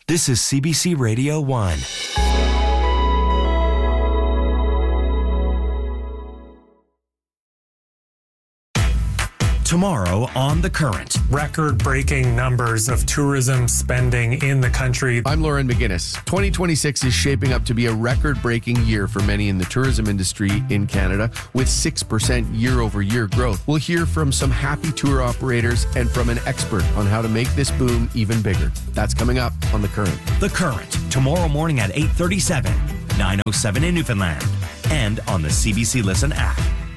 This is CBC Radio 1. Tomorrow on The Current. Record-breaking numbers of tourism spending in the country. I'm Lauren McGinnis. 2026 is shaping up to be a record-breaking year for many in the tourism industry in Canada, with 6% year-over-year growth. We'll hear from some happy tour operators and from an expert on how to make this boom even bigger. That's coming up on The Current. The Current, tomorrow morning at 8:37, 9:07 in Newfoundland, and on the CBC Listen app.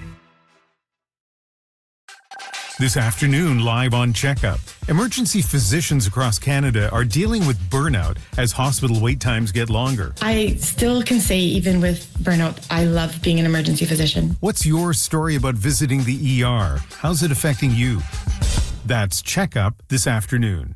This afternoon, live on Checkup. Emergency physicians across Canada are dealing with burnout as hospital wait times get longer. I still can say, even with burnout, I love being an emergency physician. What's your story about visiting the ER? How's it affecting you? That's Checkup this afternoon.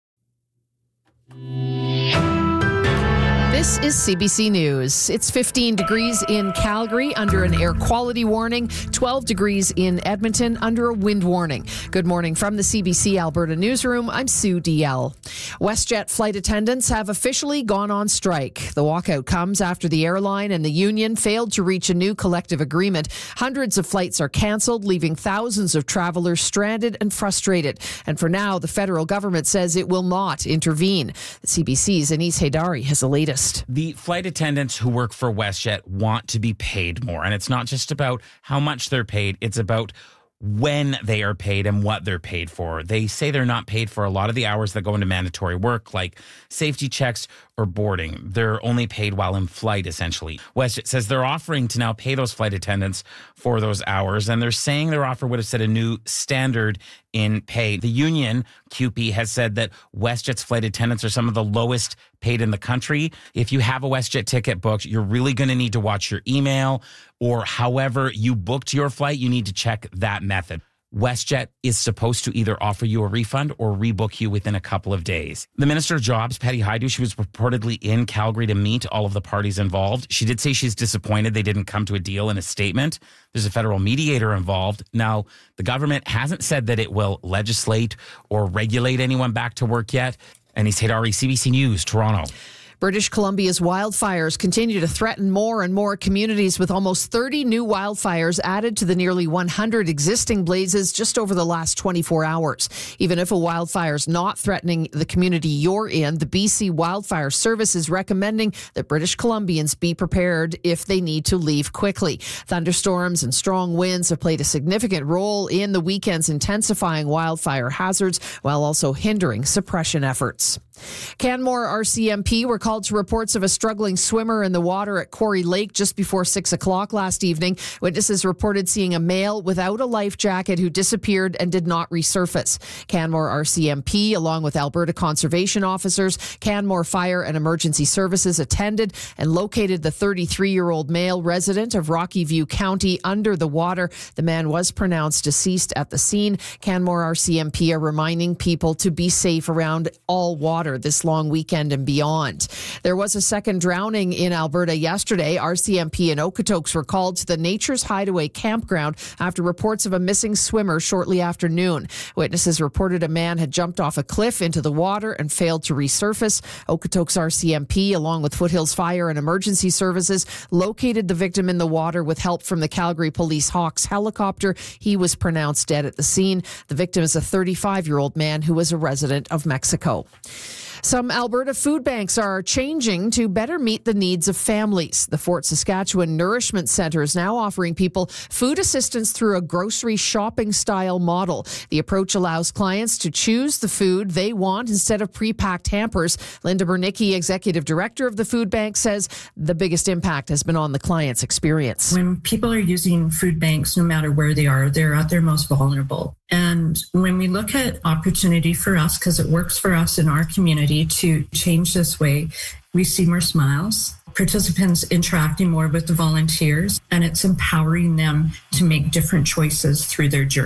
This is CBC News. It's 15 degrees in Calgary under an air quality warning, 12 degrees in Edmonton under a wind warning. Good morning from the CBC Alberta Newsroom. I'm Sue DL. WestJet flight attendants have officially gone on strike. The walkout comes after the airline and the union failed to reach a new collective agreement. Hundreds of flights are cancelled, leaving thousands of travelers stranded and frustrated. And for now, the federal government says it will not intervene. The CBC's Anis Haidari has the latest. The flight attendants who work for WestJet want to be paid more. And it's not just about how much they're paid. It's about when they are paid and what they're paid for. They say they're not paid for a lot of the hours that go into mandatory work, like safety checks or boarding. They're only paid while in flight, essentially. WestJet says they're offering to now pay those flight attendants for those hours, and they're saying their offer would have set a new standard in pay. The union, CUPE, has said that WestJet's flight attendants are some of the lowest paid in the country. If you have a WestJet ticket booked, you're really going to need to watch your email, or however you booked your flight, you need to check that method. WestJet is supposed to either offer you a refund or rebook you within a couple of days. The Minister of Jobs, Patty Hajdu, she was reportedly in Calgary to meet all of the parties involved. She did say she's disappointed they didn't come to a deal in a statement. There's a federal mediator involved. Now, the government hasn't said that it will legislate or regulate anyone back to work yet. Anis Haidari, CBC News, Toronto. British Columbia's wildfires continue to threaten more and more communities, with almost 30 new wildfires added to the nearly 100 existing blazes just over the last 24 hours. Even if a wildfire is not threatening the community you're in, the BC Wildfire Service is recommending that British Columbians be prepared if they need to leave quickly. Thunderstorms and strong winds have played a significant role in the weekend's intensifying wildfire hazards, while also hindering suppression efforts. Canmore RCMP were called to reports of a struggling swimmer in the water at Quarry Lake just before 6 o'clock last evening. Witnesses reported seeing a male without a life jacket who disappeared and did not resurface. Canmore RCMP, along with Alberta conservation officers, Canmore Fire and Emergency Services, attended and located the 33-year-old male resident of Rocky View County under the water. The man was pronounced deceased at the scene. Canmore RCMP are reminding people to be safe around all water this long weekend and beyond. There was a second drowning in Alberta yesterday. RCMP and Okotoks were called to the Nature's Hideaway campground after reports of a missing swimmer shortly after noon. Witnesses reported a man had jumped off a cliff into the water and failed to resurface. Okotoks RCMP, along with Foothills Fire and Emergency Services, located the victim in the water with help from the Calgary Police Hawks helicopter. He was pronounced dead at the scene. The victim is a 35-year-old man who was a resident of Mexico. Some Alberta food banks are changing to better meet the needs of families. The Fort Saskatchewan Nourishment Centre is now offering people food assistance through a grocery shopping style model. The approach allows clients to choose the food they want instead of pre-packed hampers. Linda Bernicki, executive director of the food bank, says the biggest impact has been on the client's experience. When people are using food banks, no matter where they are, they're at their most vulnerable. And when we look at opportunity for us, because it works for us in our community to change this way, we see more smiles, participants interacting more with the volunteers, and it's empowering them to make different choices through their journey.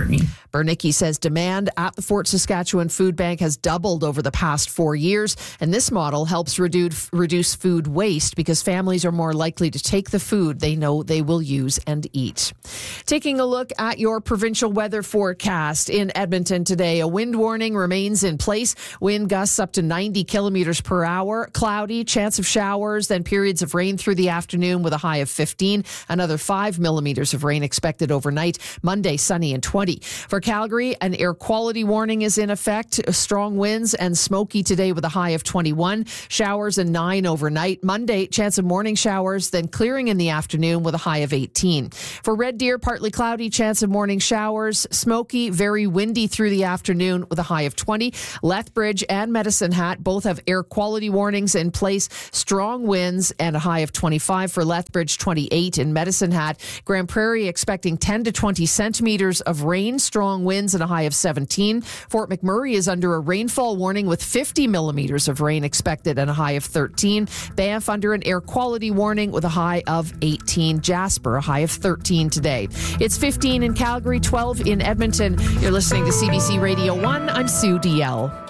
Bernicki says demand at the Fort Saskatchewan Food Bank has doubled over the past 4 years, and this model helps reduce food waste because families are more likely to take the food they know they will use and eat. Taking a look at your provincial weather forecast in Edmonton today, a wind warning remains in place. Wind gusts up to 90 kilometers per hour. Cloudy, chance of showers, then periods of rain through the afternoon with a high of 15. Another 5 millimeters of rain expected overnight. Monday, sunny and 20. For Calgary, an air quality warning is in effect. Strong winds and smoky today with a high of 21. Showers and 9 overnight. Monday, chance of morning showers, then clearing in the afternoon with a high of 18. For Red Deer, partly cloudy, chance of morning showers. Smoky, very windy through the afternoon with a high of 20. Lethbridge and Medicine Hat both have air quality warnings in place. Strong winds and a high of 25 for Lethbridge, 28 in Medicine Hat. Grand Prairie expecting 10 to 20 centimeters of rain, strong winds and a high of 17. Fort McMurray is under a rainfall warning with 50 millimeters of rain expected and a high of 13. Banff under an air quality warning with a high of 18. Jasper, a high of 13 today. It's 15 in Calgary, 12 in Edmonton. You're listening to CBC Radio 1. I'm Sue DL.